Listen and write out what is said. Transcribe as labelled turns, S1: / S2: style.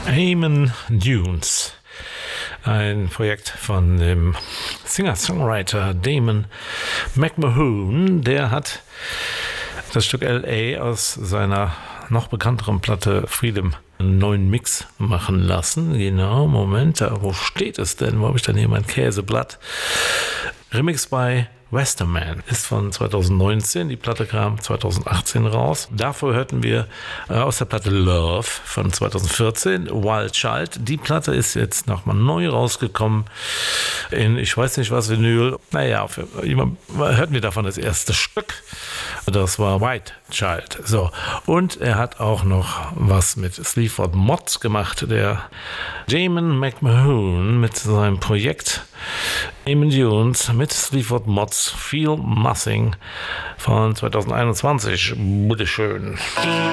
S1: Amon Dunes, ein Projekt von dem Singer-Songwriter Damon McMahon. Der hat das Stück L.A. aus seiner noch bekannteren Platte Freedom einen neuen Mix machen lassen. Genau, Moment, wo steht es denn? Wo habe ich denn hier mein Käseblatt? Remix bei Westerman ist von 2019, die Platte kam 2018 raus. Davor hörten wir aus der Platte Love von 2014, Wild Child. Die Platte ist jetzt nochmal neu rausgekommen in, ich weiß nicht was, Vinyl. Naja, hörten wir davon das erste Stück. Das war White Child. So. Und er hat auch noch was mit Sleaford Mods gemacht, der Damon McMahon mit seinem Projekt Amon Dunes mit Sleaford Mods Feel Nothing von 2021. Bitteschön.